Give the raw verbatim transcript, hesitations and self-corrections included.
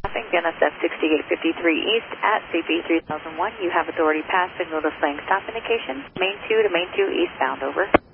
N S F sixty-eight fifty-three East at C P three thousand one. You have authority pass signal displaying stop indication. Main two to main two eastbound, over.